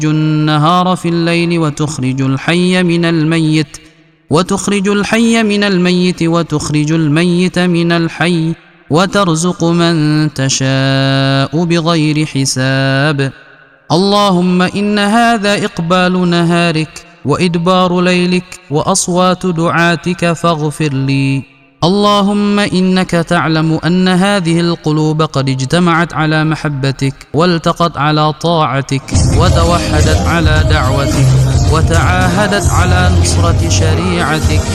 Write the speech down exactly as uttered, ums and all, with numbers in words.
النهار في الليل وتخرج الحي من الميت وتخرج الحي من الميت وتخرج الميت من الحي وترزق من تشاء بغير حساب. اللهم إن هذا إقبال نهارك وإدبار ليلك وأصوات دعاتك فاغفر لي. اللهم إنك تعلم أن هذه القلوب قد اجتمعت على محبتك والتقت على طاعتك وتوحدت على دعوتك وتعاهدت على نصرة شريعتك